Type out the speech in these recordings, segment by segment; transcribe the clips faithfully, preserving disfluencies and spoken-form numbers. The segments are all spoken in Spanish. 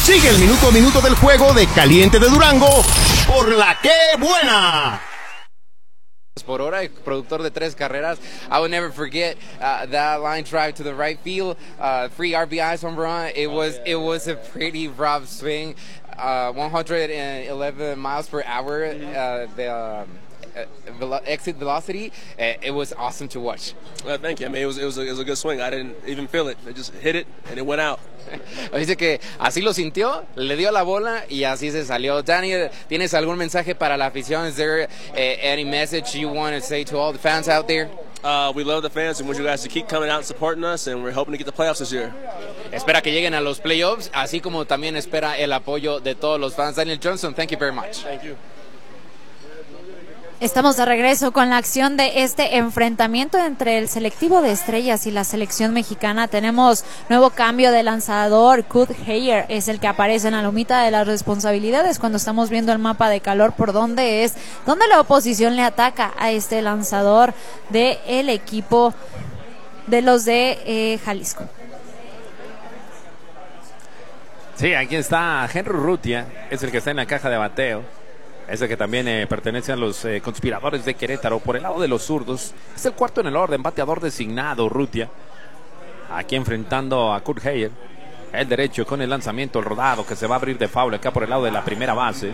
Sigue el minuto a minuto del juego de Caliente de Durango por La Que Buena. Por hora, productor de tres carreras. I will never forget uh, that line drive to the right field, uh, three R B Is home run. It was it was a pretty rough swing, uh, one hundred eleven miles per hour. Uh, the um, uh, velo- exit velocity. Uh, it was awesome to watch. Well, thank you. I mean, it was it was, a, it was a good swing. I didn't even feel it. I just hit it and it went out. Dice que así lo sintió, le dio la bola y así se salió. Daniel, ¿tienes algún mensaje para la afición? Is there uh, any message you want to say to all the fans out there? Uh, we love the fans and want you guys to keep coming out and supporting us, and we're hoping to get the playoffs this year. Espera que lleguen a los playoffs, así como también espera el apoyo de todos los fans. Daniel Johnson, thank you very much. Thank you. Estamos de regreso con la acción de este enfrentamiento entre el selectivo de estrellas y la selección mexicana. Tenemos nuevo cambio de lanzador. Kurt Heyer es el que aparece en la lomita de las responsabilidades cuando estamos viendo el mapa de calor por dónde es, dónde la oposición le ataca a este lanzador del equipo de los de eh, Jalisco. Sí, aquí está Henry Urrutia, es el que está en la caja de bateo. Ese que también eh, pertenece a los eh, conspiradores de Querétaro por el lado de los zurdos. Es el cuarto en el orden, bateador designado, Urrutia. Aquí enfrentando a Kurt Heyer. El derecho con el lanzamiento, el rodado que se va a abrir de foul acá por el lado de la primera base.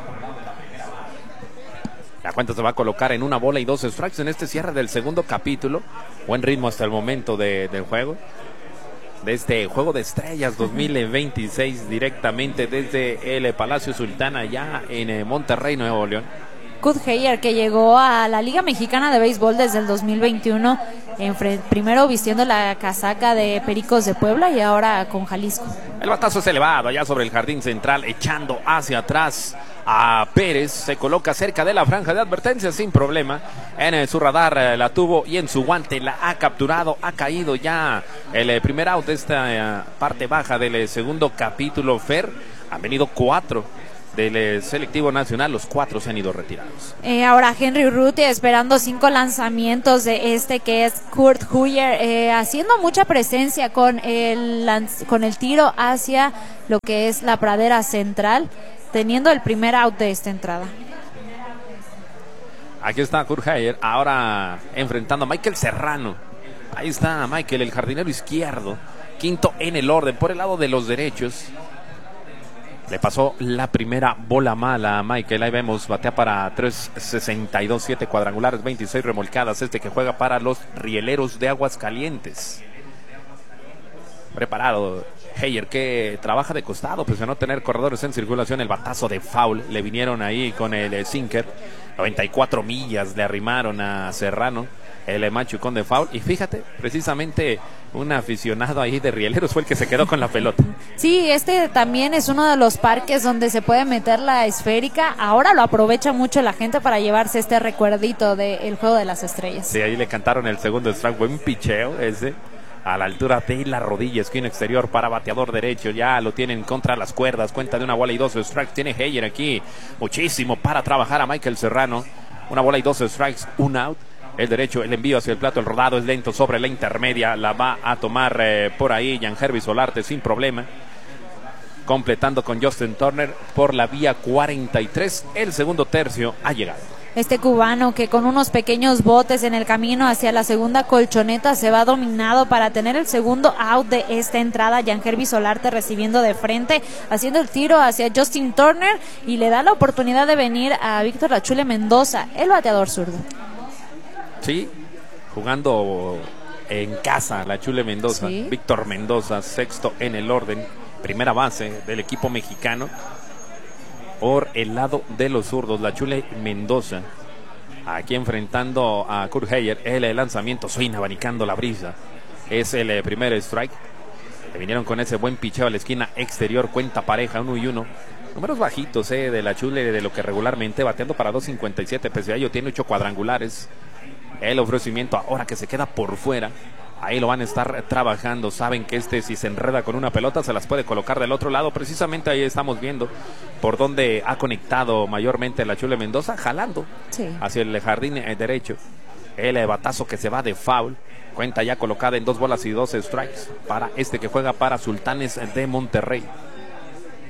La cuenta se va a colocar en una bola y dos strikes en este cierre del segundo capítulo. Buen ritmo hasta el momento de, del juego. De este Juego de Estrellas dos mil veintiséis directamente desde el Palacio Sultán allá en Monterrey, Nuevo León. Kurt Heyer, que llegó a la Liga Mexicana de Béisbol desde el dos mil veintiuno, en primero vistiendo la casaca de Pericos de Puebla y ahora con Jalisco. El batazo es elevado allá sobre el jardín central, echando hacia atrás a Pérez. Se coloca cerca de la franja de advertencia sin problema. En su radar eh, la tuvo y en su guante la ha capturado. Ha caído ya el eh, primer out de esta eh, parte baja del eh, segundo capítulo. Fer, han venido cuatro del eh, selectivo nacional, los cuatro se han ido retirados. Eh, ahora Henry Urrutia esperando cinco lanzamientos de este que es Kurt Heyer, eh, haciendo mucha presencia con el, lanz- con el tiro hacia lo que es la pradera central, teniendo el primer out de esta entrada. Aquí está Kurt Heyer, ahora enfrentando a Michael Serrano. Ahí está Michael, el jardinero izquierdo, quinto en el orden, por el lado de los derechos. Le pasó la primera bola mala a Michael. Ahí vemos, batea para tres sesenta y dos, siete cuadrangulares, veintiséis remolcadas. Este que juega para los Rieleros de Aguascalientes. Preparado Heyer, que trabaja de costado, pues de no tener corredores en circulación. El batazo de foul, le vinieron ahí con el sinker. noventa y cuatro millas le arrimaron a Serrano, el machucón de foul. Y fíjate, precisamente un aficionado ahí de Rieleros fue el que se quedó con la pelota. Sí, este también es uno de los parques donde se puede meter la esférica. Ahora lo aprovecha mucho la gente para llevarse este recuerdito del Juego de las Estrellas. Sí, ahí le cantaron el segundo strike. Buen picheo ese, a la altura de la rodilla, esquina exterior para bateador derecho. Ya lo tienen contra las cuerdas, cuenta de una bola y dos strikes. Tiene Heyer aquí muchísimo para trabajar a Michael Serrano. Una bola y dos strikes, un out. El derecho, el envío hacia el plato, el rodado es lento sobre la intermedia, la va a tomar eh, por ahí Yangervis Solarte sin problema, completando con Justin Turner por la vía cuarenta y tres. El segundo tercio ha llegado. Este cubano que con unos pequeños botes en el camino hacia la segunda colchoneta se va dominado para tener el segundo out de esta entrada. Yangervis Solarte recibiendo de frente, haciendo el tiro hacia Justin Turner y le da la oportunidad de venir a Víctor La Chule Mendoza, el bateador zurdo. Sí, jugando en casa La Chule Mendoza, sí. Víctor Mendoza, sexto en el orden, primera base del equipo mexicano. Por el lado de los zurdos, La Chule Mendoza, aquí enfrentando a Kurt Heyer. El lanzamiento suena abanicando la brisa, es el primer strike. Le vinieron con ese buen picheo a la esquina exterior, cuenta pareja, uno y uno. Números bajitos eh, de La Chule, de lo que regularmente, bateando para dos cincuenta y siete, pese a ello tiene ocho cuadrangulares. El ofrecimiento ahora que se queda por fuera, ahí lo van a estar trabajando. Saben que este, si se enreda con una pelota, se las puede colocar del otro lado. Precisamente ahí estamos viendo por donde ha conectado mayormente La Chule Mendoza, jalando sí. hacia el jardín derecho. El batazo que se va de foul, cuenta ya colocada en dos bolas y dos strikes para este que juega para Sultanes de Monterrey.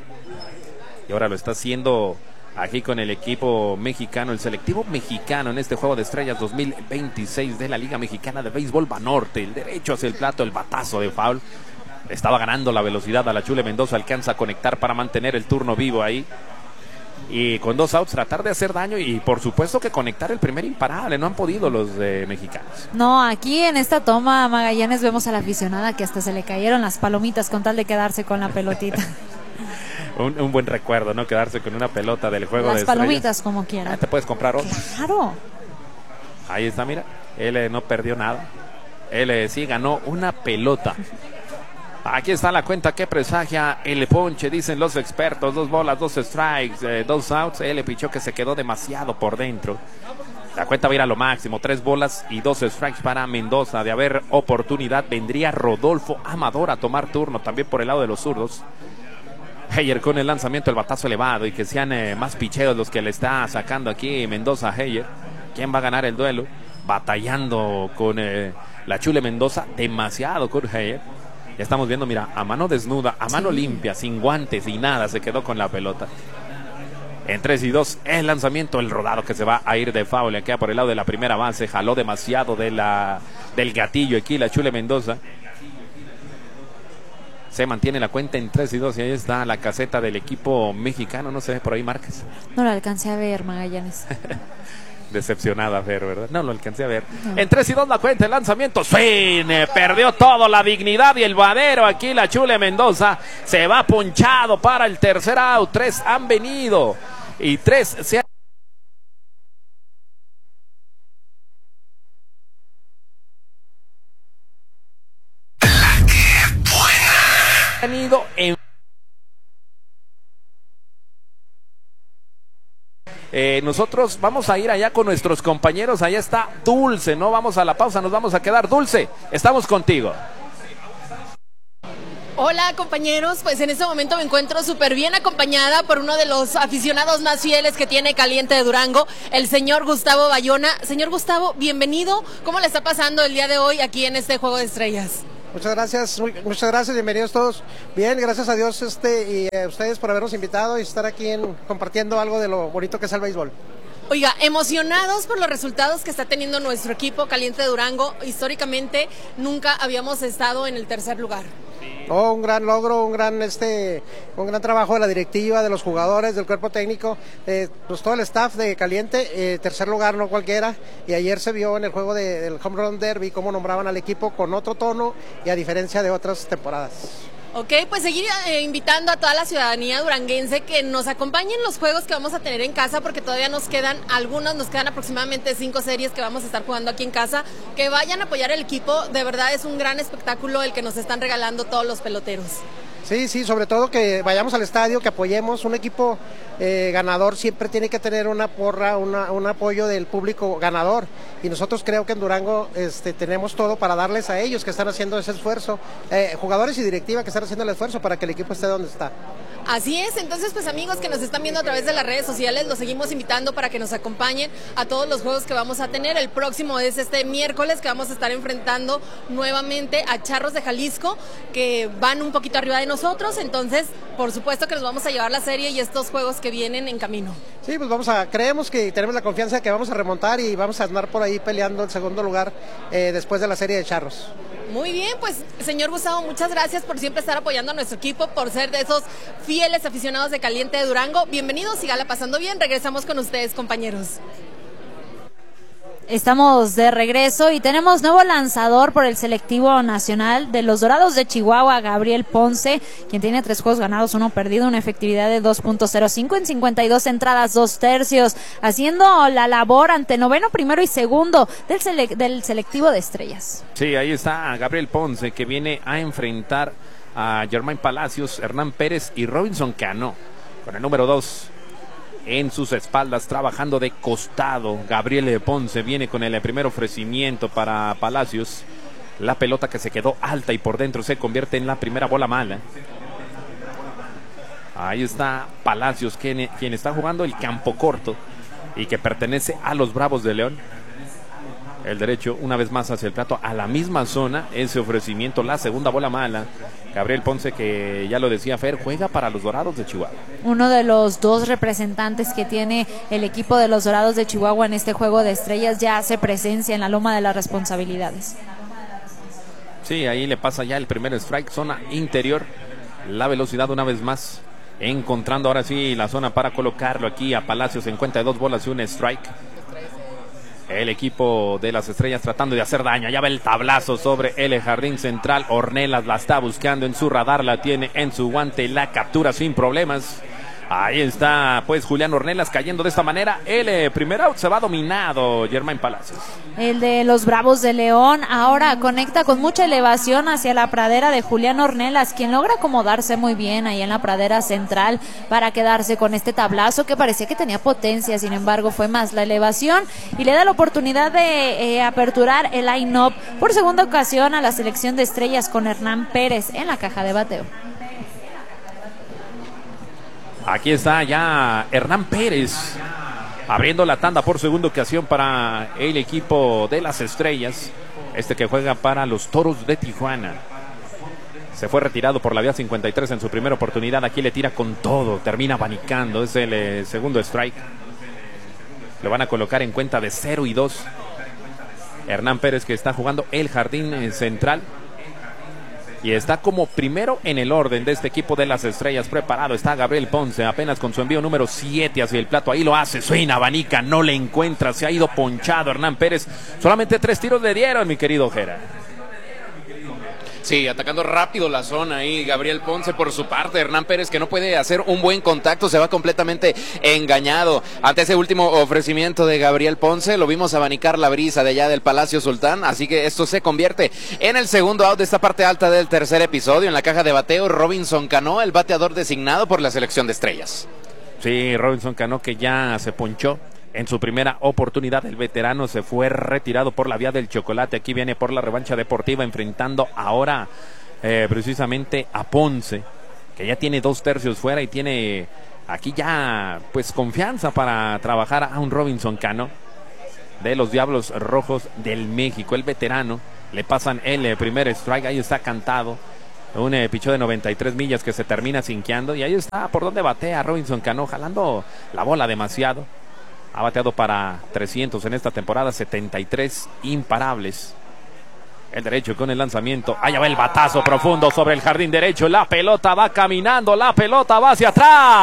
y ahora lo está haciendo aquí con el equipo mexicano, el selectivo mexicano en este Juego de Estrellas dos mil veintiséis de la Liga Mexicana de Béisbol Banorte. El derecho hacia el plato, el batazo de foul. Estaba ganando la velocidad a la Chule Mendoza, alcanza a conectar para mantener el turno vivo ahí. Y con dos outs tratar de hacer daño y por supuesto que conectar el primer imparable. No han podido los eh, mexicanos. No, aquí en esta toma, Magallanes, vemos a la aficionada que hasta se le cayeron las palomitas con tal de quedarse con la pelotita. un, un buen recuerdo, ¿no? Quedarse con una pelota del Juego las de Estrellas. Las palomitas como quieran. Ah, te puedes comprar otra. Claro. Ahí está, mira. Él eh, no perdió nada. Él eh, sí ganó una pelota. Aquí está la cuenta que presagia el ponche, dicen los expertos. Dos bolas, dos strikes, eh, dos outs. Él le pichó que se quedó demasiado por dentro. La cuenta va a ir a lo máximo. Tres bolas y dos strikes para Mendoza. De haber oportunidad, vendría Rodolfo Amador a tomar turno también por el lado de los zurdos. Heyer con el lanzamiento, el batazo elevado y que sean eh, más picheos los que le está sacando aquí Mendoza a Heyer. ¿Quién va a ganar el duelo? Batallando con eh, la Chule Mendoza, demasiado con Heyer. Ya estamos viendo, mira, a mano desnuda, a mano sí. limpia, sin guantes y nada, se quedó con la pelota. En tres y dos, el lanzamiento, el rodado que se va a ir de foul. Le queda por el lado de la primera base, jaló demasiado de la, del gatillo aquí la Chule Mendoza. Se mantiene la cuenta en tres y dos y ahí está la caseta del equipo mexicano. No se ve por ahí Márquez. No lo alcancé a ver, Magallanes. Decepcionada a ver, ¿verdad? No lo alcancé a ver. No. En tres y dos la cuenta, el lanzamiento. Swing, eh, perdió todo, la dignidad y el vadero. Aquí la Chule Mendoza se va punchado para el tercer out. Tres han venido y tres se han ido en Eh, nosotros vamos a ir allá con nuestros compañeros. Allá está Dulce, no vamos a la pausa, nos vamos a quedar. Dulce, estamos contigo. Hola compañeros, pues en este momento me encuentro súper bien acompañada por uno de los aficionados más fieles que tiene Caliente de Durango, el señor Gustavo Bayona. Señor Gustavo, bienvenido. ¿Cómo le está pasando el día de hoy aquí en este Juego de Estrellas? Muchas gracias, muy, muchas gracias, bienvenidos todos. Bien, gracias a Dios este y a ustedes por habernos invitado y estar aquí en, compartiendo algo de lo bonito que es el béisbol. Oiga, emocionados por los resultados que está teniendo nuestro equipo Caliente de Durango. Históricamente nunca habíamos estado en el tercer lugar. Oh, un gran logro, un gran este, un gran trabajo de la directiva, de los jugadores, del cuerpo técnico, eh, pues todo el staff de Caliente, eh, tercer lugar no cualquiera, y ayer se vio en el juego de, del Home Run Derby cómo nombraban al equipo con otro tono y a diferencia de otras temporadas. Ok, pues seguir eh, invitando a toda la ciudadanía duranguense que nos acompañen en los juegos que vamos a tener en casa, porque todavía nos quedan algunos, nos quedan aproximadamente cinco series que vamos a estar jugando aquí en casa, que vayan a apoyar el equipo. De verdad es un gran espectáculo el que nos están regalando todos los peloteros. Sí, sí, sobre todo que vayamos al estadio, que apoyemos. Un equipo eh, ganador siempre tiene que tener una porra, una, un apoyo del público ganador, y nosotros creo que en Durango este, tenemos todo para darles a ellos que están haciendo ese esfuerzo, eh, jugadores y directiva que están haciendo el esfuerzo para que el equipo esté donde está. Así es, entonces pues amigos que nos están viendo a través de las redes sociales, los seguimos invitando para que nos acompañen a todos los juegos que vamos a tener. El próximo es este miércoles, que vamos a estar enfrentando nuevamente a Charros de Jalisco, que van un poquito arriba de nosotros, entonces por supuesto que nos vamos a llevar la serie y estos juegos que vienen en camino. Sí, pues vamos a, creemos que tenemos la confianza de que vamos a remontar y vamos a andar por ahí peleando el segundo lugar eh, después de la serie de Charros. Muy bien, pues señor Gustavo, muchas gracias por siempre estar apoyando a nuestro equipo, por ser de esos fieles aficionados de Caliente de Durango. Bienvenidos, sígala pasando bien, regresamos con ustedes, compañeros. Estamos de regreso y tenemos nuevo lanzador por el selectivo nacional de los Dorados de Chihuahua, Gabriel Ponce, quien tiene tres juegos ganados, uno perdido, una efectividad de dos punto cero cinco en cincuenta y dos entradas, dos tercios, haciendo la labor ante noveno, primero y segundo del, sele- del selectivo de Estrellas. Sí, ahí está Gabriel Ponce, que viene a enfrentar a Germán Palacios, Hernán Pérez y Robinson Cano, con el número dos en sus espaldas, trabajando de costado. Gabriel Ponce viene con el primer ofrecimiento para Palacios. La pelota que se quedó alta y por dentro se convierte en la primera bola mala. Ahí está Palacios, quien, quien está jugando el campo corto y que pertenece a los Bravos de León. El derecho una vez más hacia el plato, a la misma zona, ese ofrecimiento, la segunda bola mala. Gabriel Ponce, que ya lo decía Fer, juega para los Dorados de Chihuahua. Uno de los dos representantes que tiene el equipo de los Dorados de Chihuahua en este juego de estrellas ya hace presencia en la loma de las responsabilidades. Sí, ahí le pasa ya el primer strike, zona interior, la velocidad una vez más, encontrando ahora sí la zona para colocarlo aquí a Palacios en cuenta de dos bolas y un strike. El equipo de las estrellas tratando de hacer daño. Ya va el tablazo sobre el jardín central. Ornelas la está buscando en su radar, la tiene en su guante, la captura sin problemas. Ahí está, pues, Julián Ornelas cayendo de esta manera. El eh, primer out se va dominado, Germain Palacios. El de los Bravos de León ahora conecta con mucha elevación hacia la pradera de Julián Ornelas, quien logra acomodarse muy bien ahí en la pradera central para quedarse con este tablazo que parecía que tenía potencia, sin embargo fue más la elevación y le da la oportunidad de eh, aperturar el line-up por segunda ocasión a la selección de estrellas con Hernán Pérez en la caja de bateo. Aquí está ya Hernán Pérez abriendo la tanda por segunda ocasión para el equipo de las estrellas. Este que juega para los Toros de Tijuana. Se fue retirado por la vía cincuenta y tres en su primera oportunidad. Aquí le tira con todo, termina abanicando. Es el eh, segundo strike. Lo van a colocar en cuenta de cero y dos. Hernán Pérez, que está jugando el jardín eh, central. Y está como primero en el orden de este equipo de las estrellas. Preparado está Gabriel Ponce, apenas con su envío número siete hacia el plato. Ahí lo hace, suena, abanica, no le encuentra. Se ha ido ponchado Hernán Pérez. Solamente tres tiros le dieron, mi querido Ojera. Sí, atacando rápido la zona ahí Gabriel Ponce por su parte. Hernán Pérez, que no puede hacer un buen contacto, se va completamente engañado ante ese último ofrecimiento de Gabriel Ponce. Lo vimos abanicar la brisa de allá del Palacio Sultán, así que esto se convierte en el segundo out de esta parte alta del tercer episodio. En la caja de bateo, Robinson Cano, el bateador designado por la selección de estrellas. Sí, Robinson Cano, que ya se ponchó en su primera oportunidad. El veterano se fue retirado por la vía del chocolate. Aquí viene por la revancha deportiva, enfrentando ahora eh, precisamente a Ponce, que ya tiene dos tercios fuera y tiene aquí ya pues confianza para trabajar a un Robinson Cano de los Diablos Rojos del México. El veterano, le pasan el eh, primer strike, ahí está cantado. Un eh, pichó de noventa y tres millas que se termina sinqueando, y ahí está por donde batea Robinson Cano, jalando la bola demasiado. Ha bateado para trescientos en esta temporada, setenta y tres imparables. El derecho con el lanzamiento. Allá va el batazo profundo sobre el jardín derecho. La pelota va caminando, la pelota va hacia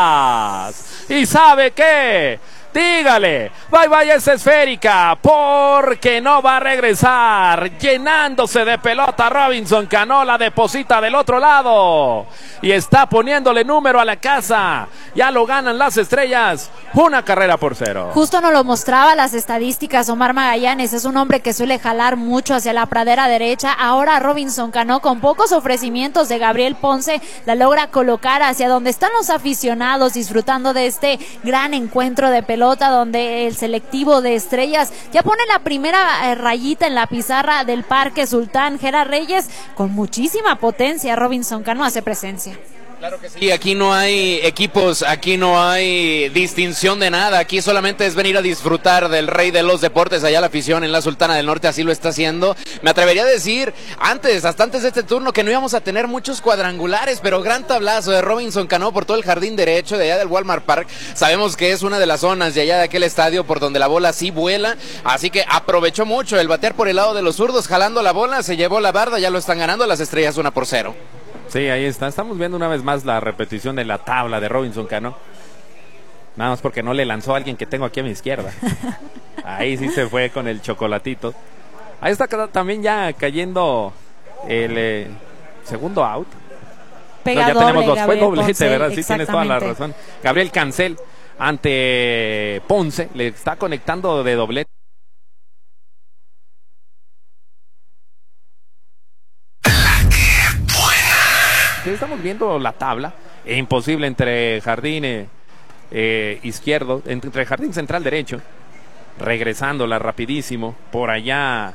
atrás. ¿Y sabe qué? Dígale, bye bye esa esférica, porque no va a regresar. Llenándose de pelota Robinson Cano, la deposita del otro lado y está poniéndole número a la casa. Ya lo ganan las estrellas, una carrera por cero. Justo nos lo mostraba las estadísticas Omar Magallanes. Es un hombre que suele jalar mucho hacia la pradera derecha. Ahora Robinson Cano, con pocos ofrecimientos de Gabriel Ponce, la logra colocar hacia donde están los aficionados, disfrutando de este gran encuentro de pelota, donde el selectivo de estrellas ya pone la primera eh, rayita en la pizarra del Parque Sultán. Gerard Reyes, con muchísima potencia, Robinson Cano hace presencia. Claro que sí. Y aquí no hay equipos, aquí no hay distinción de nada, aquí solamente es venir a disfrutar del rey de los deportes. Allá la afición en la Sultana del Norte así lo está haciendo. Me atrevería a decir antes, hasta antes de este turno, que no íbamos a tener muchos cuadrangulares, pero gran tablazo de Robinson Cano por todo el jardín derecho de allá del Walmart Park. Sabemos que es una de las zonas de allá de aquel estadio por donde la bola sí vuela, así que aprovechó mucho el batear por el lado de los zurdos, jalando la bola, se llevó la barda, ya lo están ganando las estrellas una por cero. Sí, ahí está. Estamos viendo una vez más la repetición de la tabla de Robinson Cano. Nada más porque no le lanzó a alguien que tengo aquí a mi izquierda. Ahí sí se fue con el chocolatito. Ahí está también ya cayendo el eh, segundo out. Pega no, ya doble, tenemos dos. Gabriel Fue doblete, Ponce, ¿verdad? Sí, tienes toda la razón. Gabriel Cancel ante Ponce. Le está conectando de doblete. Estamos viendo la tabla, e imposible entre jardín eh, eh, izquierdo, entre jardín central derecho, regresándola rapidísimo, por allá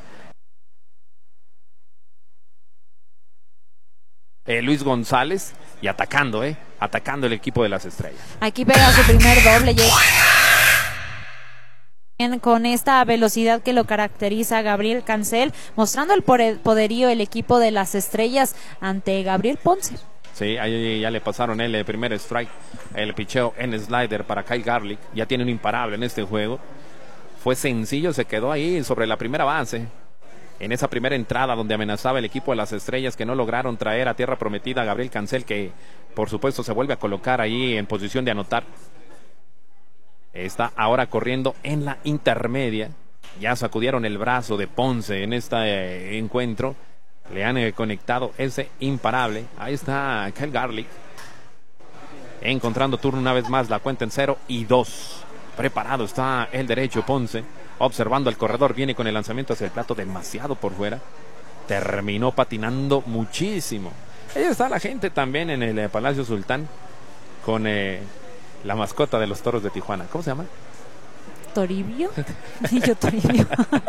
eh, Luis González, y atacando, eh, atacando el equipo de las estrellas. Aquí pega su primer doble. con esta velocidad que lo caracteriza Gabriel Cancel, mostrando el poderío el equipo de las estrellas ante Gabriel Ponce. Sí, ahí ya le pasaron el primer strike, el picheo en slider para Kyle Garlick, ya tiene un imparable en este juego. Fue sencillo, se quedó ahí sobre la primera base, en esa primera entrada donde amenazaba el equipo de las estrellas, que no lograron traer a tierra prometida a Gabriel Cancel, que por supuesto se vuelve a colocar ahí en posición de anotar. Está ahora corriendo en la intermedia. Ya sacudieron el brazo de Ponce en este eh, encuentro. Le han eh, conectado ese imparable. Ahí está Kyle Garlick, encontrando turno una vez más, la cuenta en cero y dos. Preparado está el derecho Ponce, observando el corredor, viene con el lanzamiento hacia el plato demasiado por fuera. Terminó patinando muchísimo. Ahí está la gente también en el eh, Palacio Sultán con eh, la mascota de los Toros de Tijuana. ¿Cómo se llama? Toribio. Y yo Toribio.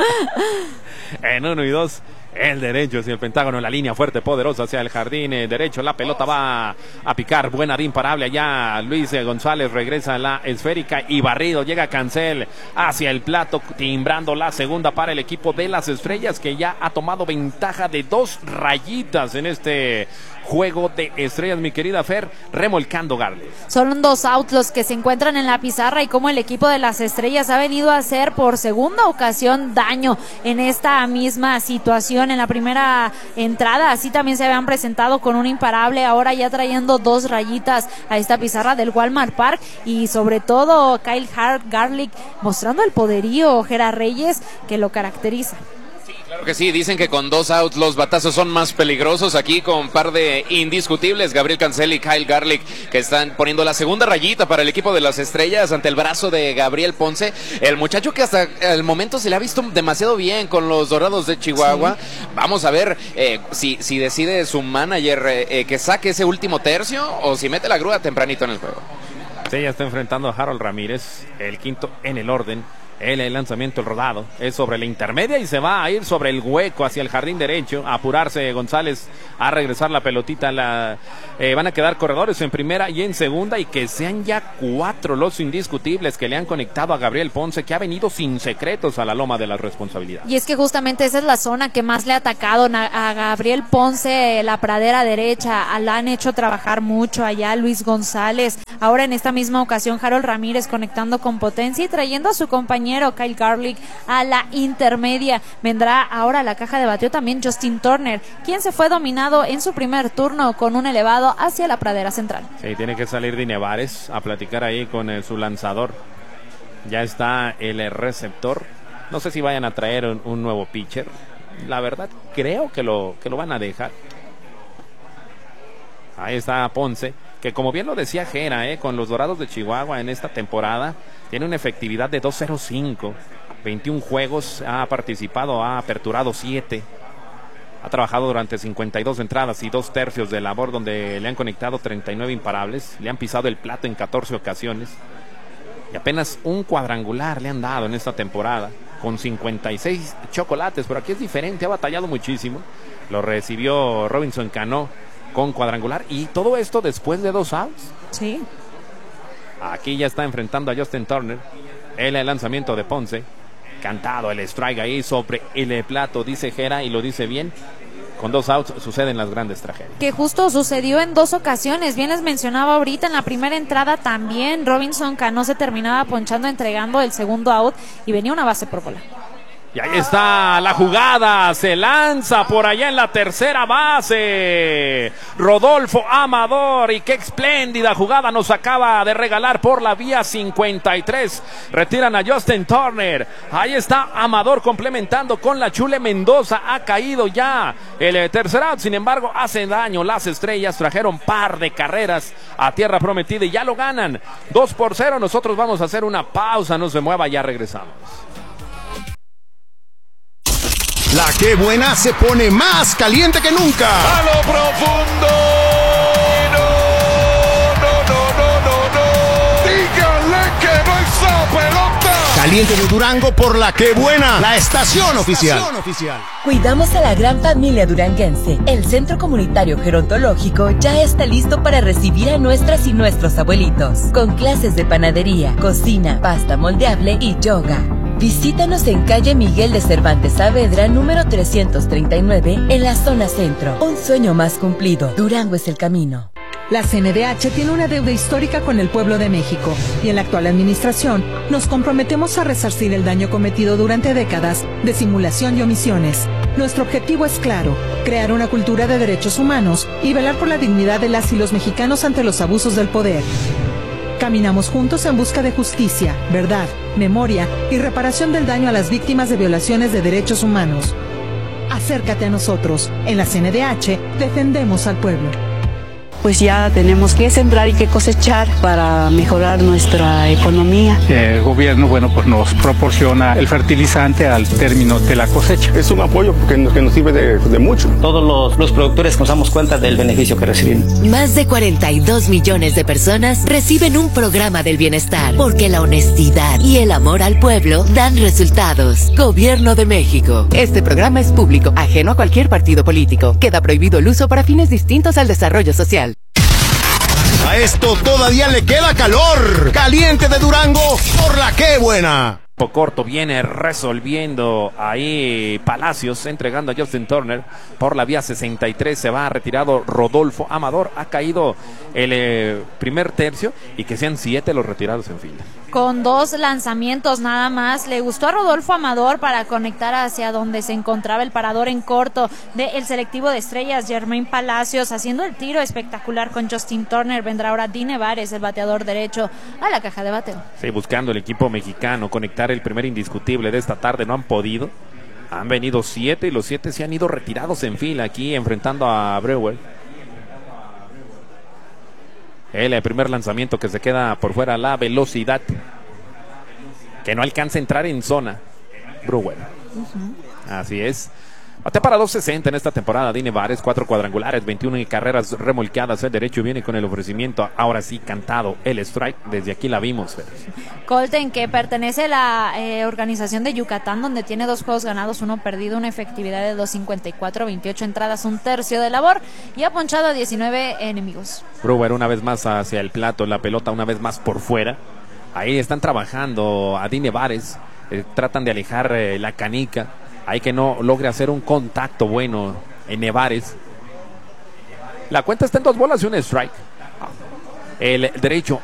En uno y dos, el derecho hacia el pentágono, la línea fuerte, poderosa hacia el jardín eh, derecho. La pelota va a picar, buena de imparable allá. Luis eh, González regresa a la esférica y barrido. Llega Cancel hacia el plato, timbrando la segunda para el equipo de las estrellas, que ya ha tomado ventaja de dos rayitas en este juego de estrellas, mi querida Fer, remolcando Garlic. Son dos outs los que se encuentran en la pizarra, y como el equipo de las estrellas ha venido a hacer por segunda ocasión daño en esta misma situación. En la primera entrada así también se habían presentado con un imparable, ahora ya trayendo dos rayitas a esta pizarra del Walmart Park, y sobre todo Kyle Garlick mostrando el poderío, Gerard Reyes, que lo caracteriza. Claro que sí, dicen que con dos outs los batazos son más peligrosos. Aquí con un par de indiscutibles, Gabriel Cancel y Kyle Garlick, que están poniendo la segunda rayita para el equipo de las estrellas ante el brazo de Gabriel Ponce, el muchacho que hasta el momento se le ha visto demasiado bien con los Dorados de Chihuahua. Sí. Vamos a ver eh, si, si decide su manager eh, que saque ese último tercio, o si mete la grúa tempranito en el juego. Sí, ya está enfrentando a Harold Ramírez, el quinto en el orden. El, el lanzamiento, el rodado, es sobre la intermedia y se va a ir sobre el hueco hacia el jardín derecho. A apurarse González a regresar la pelotita. La, eh, van a quedar corredores en primera y en segunda, y que sean ya cuatro los indiscutibles que le han conectado a Gabriel Ponce, que ha venido sin secretos a la loma de la responsabilidad. Y es que justamente esa es la zona que más le ha atacado a Gabriel Ponce, la pradera derecha. La han hecho trabajar mucho allá Luis González. Ahora en esta misma ocasión Harold Ramírez conectando con potencia y trayendo a su compañero Kyle Garlick a la intermedia. Vendrá ahora a la caja de bateo también Justin Turner, quien se fue dominado en su primer turno con un elevado hacia la pradera central. Sí, tiene que salir Dine Vares a platicar ahí con el, su lanzador. Ya está el receptor. No sé si vayan a traer un, un nuevo pitcher. La verdad creo que lo, que lo van a dejar. Ahí está Ponce, que como bien lo decía Gera, eh, con los Dorados de Chihuahua en esta temporada tiene una efectividad de dos cero cinco, veintiún juegos, ha participado, ha aperturado siete, ha trabajado durante cincuenta y dos entradas y dos tercios de labor, donde le han conectado treinta y nueve imparables, le han pisado el plato en catorce ocasiones, y apenas un cuadrangular le han dado en esta temporada, con cincuenta y seis chocolates, pero aquí es diferente, ha batallado muchísimo. Lo recibió Robinson Cano con cuadrangular, y todo esto después de dos outs. Sí. Aquí ya está enfrentando a Justin Turner. El lanzamiento de Ponce, cantado el strike ahí sobre el plato, dice Gera, y lo dice bien. Con dos outs suceden las grandes tragedias. Que justo sucedió en dos ocasiones. Bien les mencionaba ahorita, en la primera entrada también Robinson Cano se terminaba ponchando, entregando el segundo out, y venía una base por bola. Y ahí está la jugada, se lanza por allá en la tercera base Rodolfo Amador, y qué espléndida jugada nos acaba de regalar por la vía cincuenta y tres. Retiran a Justin Turner, ahí está Amador complementando con la Chule Mendoza. Ha caído ya el tercer out, sin embargo hace daño las estrellas, trajeron par de carreras a tierra prometida y ya lo ganan dos por cero. Nosotros vamos a hacer una pausa, no se mueva, ya regresamos. La que buena se pone más caliente que nunca. A lo profundo. No, no, no, no, no, no. Díganle que no esa pelota. Caliente de Durango por La que buena, la estación oficial. Estación oficial. Cuidamos a la gran familia duranguense. El Centro Comunitario Gerontológico ya está listo para recibir a nuestras y nuestros abuelitos, con clases de panadería, cocina, pasta moldeable y yoga. Visítanos en calle Miguel de Cervantes Saavedra, número trescientos treinta y nueve, en la zona centro. Un sueño más cumplido. Durango es el camino. La C N D H tiene una deuda histórica con el pueblo de México y en la actual administración nos comprometemos a resarcir el daño cometido durante décadas de simulación y omisiones. Nuestro objetivo es claro, crear una cultura de derechos humanos y velar por la dignidad de las y los mexicanos ante los abusos del poder. Caminamos juntos en busca de justicia, verdad, memoria y reparación del daño a las víctimas de violaciones de derechos humanos. Acércate a nosotros. En la C N D H defendemos al pueblo. Pues ya tenemos que sembrar y que cosechar para mejorar nuestra economía. El gobierno, bueno, pues nos proporciona el fertilizante al término de la cosecha. Es un apoyo que nos, que nos sirve de, de mucho. Todos los, los productores nos damos cuenta del beneficio que recibimos. Más de cuarenta y dos millones de personas reciben un programa del bienestar, porque la honestidad y el amor al pueblo dan resultados. Gobierno de México. Este programa es público, ajeno a cualquier partido político. Queda prohibido el uso para fines distintos al desarrollo social. A esto todavía le queda calor. Caliente de Durango por la que buena. Corto viene resolviendo ahí Palacios, entregando a Justin Turner por la vía sesenta y tres. Se va retirado Rodolfo Amador. Ha caído el eh, primer tercio y que sean siete los retirados en fila. Con dos lanzamientos nada más, le gustó a Rodolfo Amador para conectar hacia donde se encontraba el parador en corto del selectivo de estrellas, Germain Palacios, haciendo el tiro espectacular con Justin Turner. Vendrá ahora Dine Vares, el bateador derecho, a la caja de bateo. Sí, buscando el equipo mexicano conectar el primer indiscutible de esta tarde. No han podido. Han venido siete y los siete se han ido retirados en fila aquí enfrentando a Brewer. El primer lanzamiento que se queda por fuera, la velocidad que no alcanza a entrar en zona. Brewer. Uh-huh. Así es. Batea para doscientos sesenta en esta temporada. Dine Vares, cuatro cuadrangulares, veintiuna carreras remolcadas. El derecho viene con el ofrecimiento. Ahora sí, cantado el strike. Desde aquí la vimos. Colten, que pertenece a la eh, organización de Yucatán, donde tiene dos juegos ganados, uno perdido, una efectividad de dos cincuenta y cuatro, veintiocho entradas, un tercio de labor, y ha ponchado a diecinueve enemigos. Brewer una vez más hacia el plato, la pelota una vez más por fuera. Ahí están trabajando a Dine Vares. Eh, tratan de alejar eh, la canica. Hay que no logre hacer un contacto bueno en Nevares. La cuenta está en dos bolas y un strike. El derecho